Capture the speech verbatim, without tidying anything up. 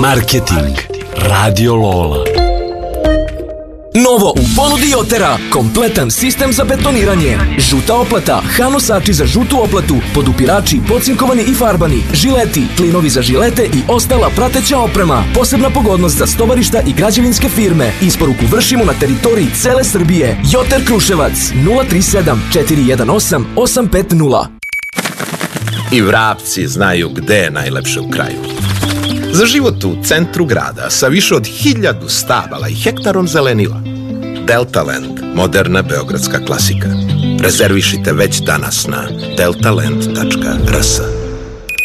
Marketing. Radio Lola. Novo u ponudi Jotera, kompletan sistem za betoniranje, žuta oplata, hanosači za žutu oplatu, podupirači pocinkovani i farbani, žileti, klinovi za žilete i ostala prateća oprema, posebna pogodnost za stovarišta i građevinske firme. Isporuku vršimo na teritoriji cele Srbije. Joter Kruševac nula tri sedam četiri jedan osam osam pet nula. I vrapci znaju gde je najlepše u kraju. Za život u centru grada sa više od hiljadu stabala i hektarom zelenila. Deltaland, moderna beogradska klasika. Rezervišite već danas na deltaland tačka r s.